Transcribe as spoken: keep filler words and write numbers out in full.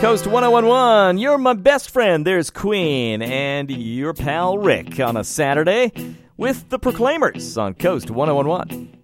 Coast one oh one one, you're my best friend. There's Queen and your pal Rick on a Saturday with the Proclaimers on Coast one oh one one.